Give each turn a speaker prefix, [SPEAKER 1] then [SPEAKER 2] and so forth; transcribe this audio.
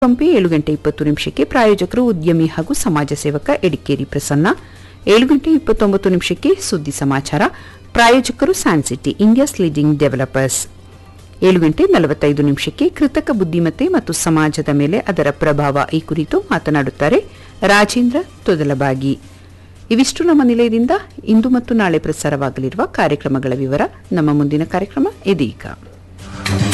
[SPEAKER 1] ಪಂಪೆ 7:20 ಪ್ರಾಯೋಜಕರು ಉದ್ಯಮಿ ಹಾಗೂ ಸಮಾಜ ಸೇವಕ ಎಡಿಕೇರಿ ಪ್ರಸನ್ನ. 7:29 ಸುದ್ದಿ ಸಮಾಚಾರ. ಪ್ರಾಯೋಜಕರು ಸ್ಯಾನ್ಸಿಟಿ ಇಂಡಿಯಾಸ್ ಲೀಡಿಂಗ್ ಡೆವಲಪರ್ಸ್. 7:45 ಕೃತಕ ಬುದ್ಧಿಮತ್ತೆ ಮತ್ತು ಸಮಾಜದ ಮೇಲೆ ಅದರ ಪ್ರಭಾವ ಈ ಕುರಿತು ಮಾತನಾಡುತ್ತಾರೆ ರಾಜೇಂದ್ರ ತೊದಲಬಾಗಿ. ಇವಿಷ್ಟು ನಮ್ಮ ನಿಲಯದಿಂದ ಇಂದು ಮತ್ತು ನಾಳೆ ಪ್ರಸಾರವಾಗಲಿರುವ ಕಾರ್ಯಕ್ರಮಗಳ ವಿವರ. ನಮ್ಮ ಮುಂದಿನ ಕಾರ್ಯಕ್ರಮ ಇದೀಗ.